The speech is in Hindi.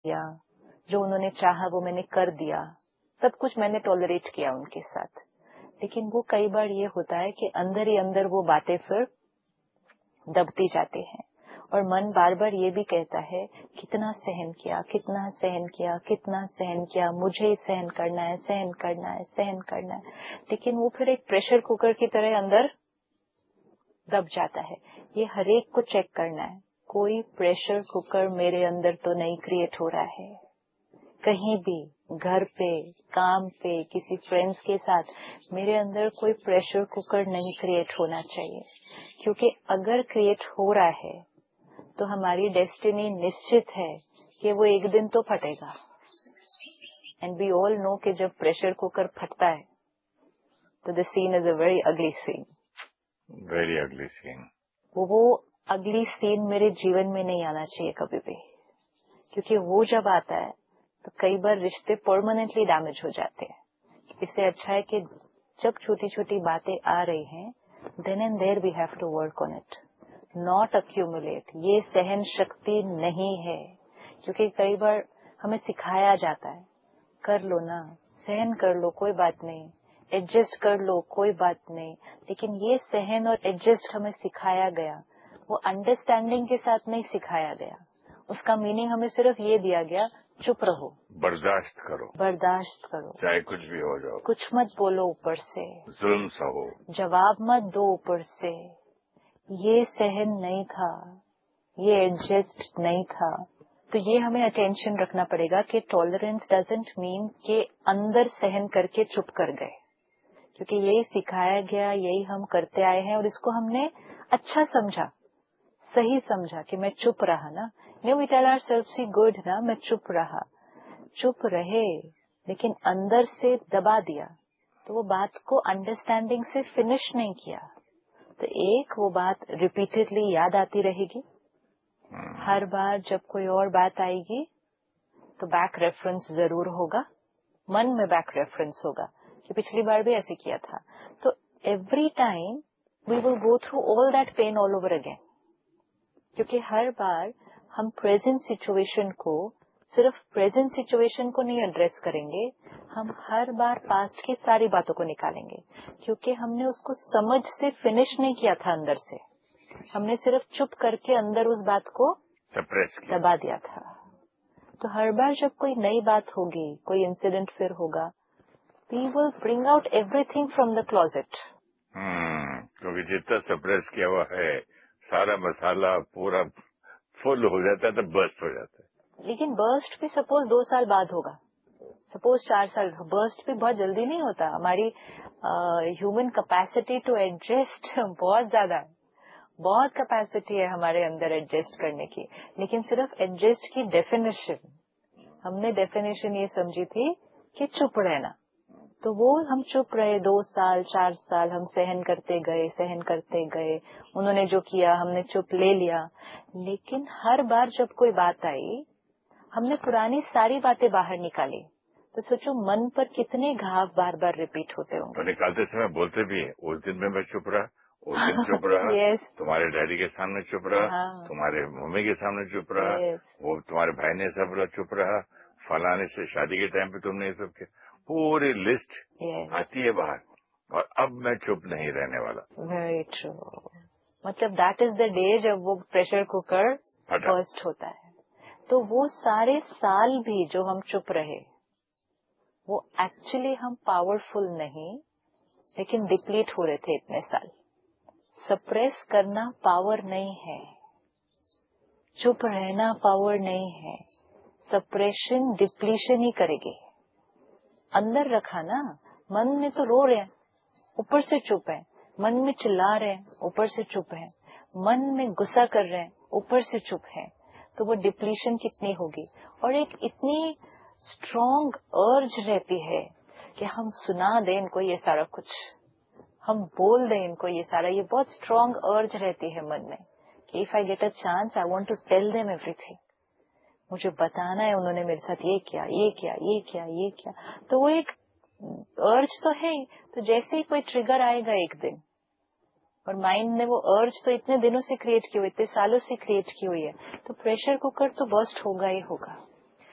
दिया, जो उन्होंने चाहा वो मैंने कर दिया, सब कुछ मैंने टॉलरेट किया उनके साथ। लेकिन वो कई बार ये होता है कि अंदर ही अंदर वो बातें फिर दबती जाती हैं और मन बार बार ये भी कहता है कितना सहन किया, कितना सहन किया, कितना सहन किया, मुझे ही सहन करना है, सहन करना है, सहन करना है। लेकिन वो फिर एक प्रेशर कुकर की तरह अंदर दब जाता है। ये हर एक को चेक करना है, कोई प्रेशर कुकर मेरे अंदर तो नहीं क्रिएट हो रहा है। कहीं भी, घर पे, काम पे, किसी फ्रेंड्स के साथ मेरे अंदर कोई प्रेशर कुकर नहीं क्रिएट होना चाहिए, क्योंकि अगर क्रिएट हो रहा है तो हमारी डेस्टिनी निश्चित है कि वो एक दिन तो फटेगा। एंड वी ऑल नो कि जब प्रेशर कुकर फटता है तो the scene is a very ugly scene. Very ugly scene. वो अगली सीन मेरे जीवन में नहीं आना चाहिए कभी भी, क्योंकि वो जब आता है तो कई बार रिश्ते परमानेंटली डैमेज हो जाते हैं। इससे अच्छा है कि जब छोटी छोटी बातें आ रही हैं, then and there we have to work on it, not accumulate. ये सहन शक्ति नहीं है, क्योंकि कई बार हमें सिखाया जाता है कर लो ना, सहन कर लो, कोई बात नहीं, एडजस्ट कर लो, कोई बात नहीं। लेकिन ये सहन और एडजस्ट हमें सिखाया गया, वो अंडरस्टैंडिंग के साथ नहीं सिखाया गया। उसका मीनिंग हमें सिर्फ ये दिया गया, चुप रहो, बर्दाश्त करो, बर्दाश्त करो, चाहे कुछ भी हो जाओ, कुछ मत बोलो ऊपर से, जुल्म सहो, जवाब मत दो ऊपर से। ये सहन नहीं था, ये एडजस्ट नहीं था। तो ये हमें अटेंशन रखना पड़ेगा कि टॉलरेंस डजंट मीन कि अंदर सहन करके चुप कर गए, क्योंकि यही सिखाया गया, यही हम करते आए हैं और इसको हमने अच्छा समझा, सही समझा कि मैं चुप रहा ना। No we tell ourselves C good ना, मैं चुप रहा, चुप रहे, लेकिन अंदर से दबा दिया, तो वो बात को अंडरस्टैंडिंग से फिनिश नहीं किया। तो एक वो बात रिपीटेडली याद आती रहेगी, हर बार जब कोई और बात आएगी तो बैक रेफरेंस जरूर होगा, मन में बैक रेफरेंस होगा कि पिछली बार भी ऐसे किया था। तो every time we will go through all that pain all over again, क्योंकि हर बार हम प्रेजेंट सिचुएशन को, सिर्फ प्रेजेंट सिचुएशन को नहीं एड्रेस करेंगे, हम हर बार पास्ट की सारी बातों को निकालेंगे, क्योंकि हमने उसको समझ से फिनिश नहीं किया था अंदर से, हमने सिर्फ चुप करके अंदर उस बात को सप्रेस किया, दबा दिया था। तो हर बार जब कोई नई बात होगी, कोई इंसिडेंट फिर होगा, we will bring out everything from the closet. क्योंकि जितना सप्रेस किया हुआ है सारा मसाला पूरा फुल हो जाता है तो बर्स्ट हो जाता है। लेकिन बर्स्ट भी सपोज 2 साल बाद होगा, सपोज 4 साल, बर्स्ट भी बहुत जल्दी नहीं होता। हमारी ह्यूमन कैपेसिटी टू एडजस्ट बहुत ज्यादा है, बहुत कैपेसिटी है हमारे अंदर एडजस्ट करने की। लेकिन सिर्फ एडजस्ट की डेफिनेशन, हमने डेफिनेशन ये समझी थी कि चुप रहना, तो वो हम चुप रहे 2 साल 4 साल, हम सहन करते गए, सहन करते गए, उन्होंने जो किया हमने चुप ले लिया। लेकिन हर बार जब कोई बात आई, हमने पुरानी सारी बातें बाहर निकाली, तो सोचो मन पर कितने घाव बार बार रिपीट होते होंगे। तो निकालते समय बोलते भी है, उस दिन में मैं चुप रहा, उस दिन चुप रहा, yes. तुम्हारे डैडी के सामने चुप रहा, हाँ. तुम्हारे मम्मी के सामने चुप रहा, yes. वो तुम्हारे भाई ने सब चुप रहा, फलाने से शादी के टाइम पे तुमने ये सब किया, पूरी लिस्ट yes. आती है बाहर, और अब मैं चुप नहीं रहने वाला। Very true. मतलब दैट इज द डे जब वो प्रेशर कुकर बर्स्ट होता है। तो वो सारे साल भी जो हम चुप रहे, वो एक्चुअली हम पावरफुल नहीं, लेकिन डिप्लीट हो रहे थे इतने साल। सप्रेस करना पावर नहीं है, चुप रहना पावर नहीं है, सप्रेशन डिप्लीशन ही करेगी। अंदर रखा ना, मन में तो रो रहे हैं, ऊपर से चुप है, मन में चिल्ला रहे हैं, ऊपर से चुप है, मन में गुस्सा कर रहे हैं, ऊपर से चुप है, तो वो डिप्लीशन कितनी होगी। और एक इतनी स्ट्रॉन्ग अर्ज रहती है कि हम सुना दें इनको ये सारा कुछ, हम बोल दें इनको ये सारा, ये बहुत स्ट्रॉन्ग अर्ज रहती है मन में कि if I get a chance I want to tell them everything, मुझे बताना है उन्होंने मेरे साथ ये किया, ये किया, ये किया, ये किया। तो वो एक अर्ज तो है ही। तो जैसे ही कोई ट्रिगर आएगा एक दिन, और माइंड ने वो अर्ज तो इतने दिनों से क्रिएट की हुई, इतने सालों से क्रिएट की हुई है, तो प्रेशर कुकर तो बर्स्ट होगा ही होगा।